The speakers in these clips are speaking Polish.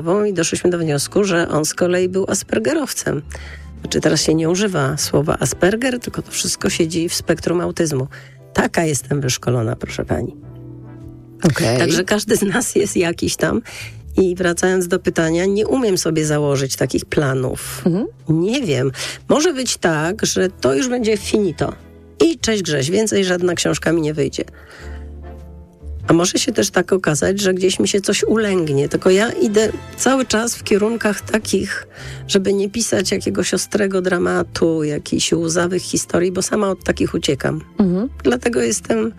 i doszliśmy do wniosku, że on z kolei był aspergerowcem. Znaczy teraz się nie używa słowa Asperger, tylko to wszystko siedzi w spektrum autyzmu. Taka jestem wyszkolona, proszę pani. Okay. Także każdy z nas jest jakiś tam. I wracając do pytania, nie umiem sobie założyć takich planów. Nie wiem. Może być tak, że to już będzie finito. I cześć Grześ, więcej żadna książka mi nie wyjdzie. A może się też tak okazać, że gdzieś mi się coś ulęgnie. Tylko ja idę cały czas w kierunkach takich, żeby nie pisać jakiegoś ostrego dramatu, jakichś łzawych historii, bo sama od takich uciekam. Dlatego jestem...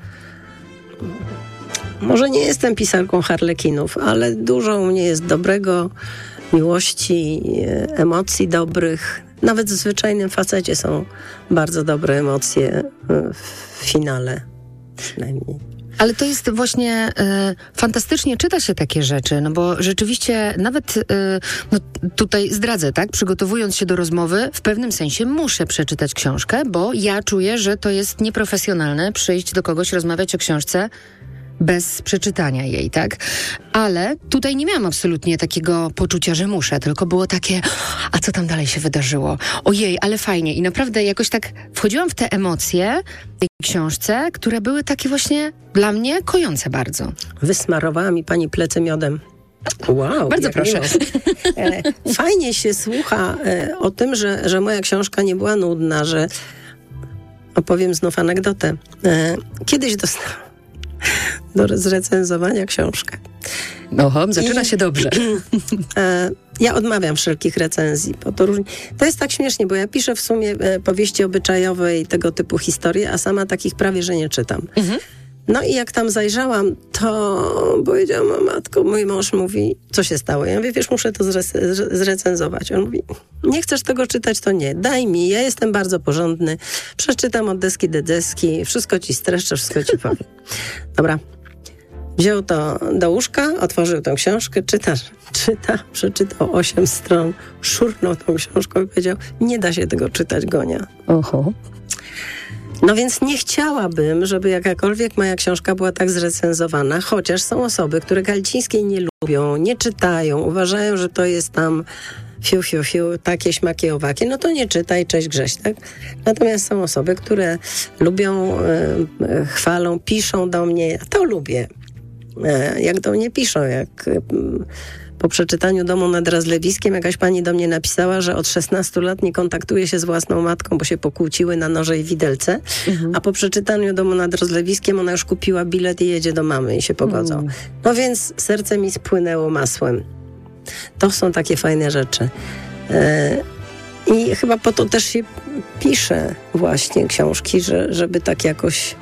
Może nie jestem pisarką harlekinów, ale dużo u mnie jest dobrego, miłości, emocji dobrych. Nawet w zwyczajnym facecie są bardzo dobre emocje w finale przynajmniej. Ale to jest właśnie fantastycznie czyta się takie rzeczy, no bo rzeczywiście nawet no tutaj zdradzę, tak? Przygotowując się do rozmowy, w pewnym sensie muszę przeczytać książkę, bo ja czuję, że to jest nieprofesjonalne przyjść do kogoś, rozmawiać o książce bez przeczytania jej, tak? Ale tutaj nie miałam absolutnie takiego poczucia, że muszę, tylko było takie, a co tam dalej się wydarzyło? Ojej, ale fajnie. I naprawdę jakoś tak wchodziłam w te emocje w tej książce, które były takie właśnie dla mnie kojące bardzo. Wysmarowała mi pani plecy miodem. Wow, bardzo proszę. Fajnie się słucha o tym, że moja książka nie była nudna, że opowiem znów anegdotę. Kiedyś dostałam do zrecenzowania książkę. Oho, zaczyna się dobrze. Ja odmawiam wszelkich recenzji, bo to jest tak śmiesznie, bo ja piszę w sumie powieści obyczajowe i tego typu historie, a sama takich prawie, że nie czytam. No i jak tam zajrzałam, to powiedziałam, matko, mój mąż mówi, co się stało? Ja mówię, wiesz, muszę to zrecenzować. On mówi, nie chcesz tego czytać, to nie. Daj mi, ja jestem bardzo porządny. Przeczytam od deski do deski, wszystko ci streszczę, wszystko ci powiem. Dobra. Wziął to do łóżka, otworzył tą książkę, przeczytał 8 stron, szurnął tą książką i powiedział, nie da się tego czytać, Gonia. Oho. No więc nie chciałabym, żeby jakakolwiek moja książka była tak zrecenzowana, chociaż są osoby, które Galicińskiej nie lubią, nie czytają, uważają, że to jest tam fiu, takie śmakie, owakie, no to nie czytaj, cześć Grześ, tak? Natomiast są osoby, które lubią, chwalą, piszą do mnie, ja to lubię. Jak do mnie piszą, jak po przeczytaniu Domu nad Razlewiskiem jakaś pani do mnie napisała, że od 16 lat nie kontaktuje się z własną matką, bo się pokłóciły na noże i widelce, a po przeczytaniu Domu nad Razlewiskiem ona już kupiła bilet i jedzie do mamy i się pogodzą. No więc serce mi spłynęło masłem. To są takie fajne rzeczy. I chyba po to też się pisze właśnie książki, żeby tak jakoś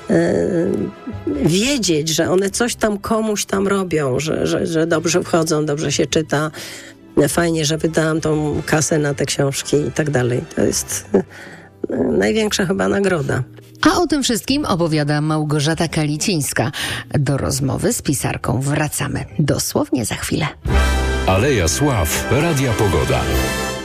wiedzieć, że one coś tam komuś tam robią, że dobrze wchodzą, dobrze się czyta. Fajnie, że wydałam tą kasę na te książki i tak dalej. To jest największa chyba nagroda. A o tym wszystkim opowiada Małgorzata Kalicińska. Do rozmowy z pisarką wracamy dosłownie za chwilę. Aleja Sław, Radia Pogoda.